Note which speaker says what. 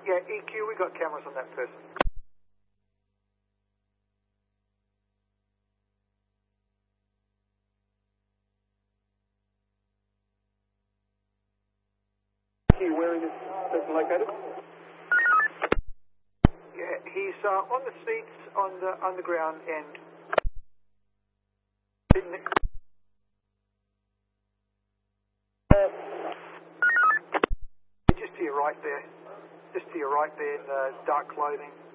Speaker 1: Yeah, EQ, we got cameras on that person.
Speaker 2: EQ, where is this person located?
Speaker 1: Yeah, he's on the seats on the underground end. Just to your right there. Just to your right there in the dark clothing.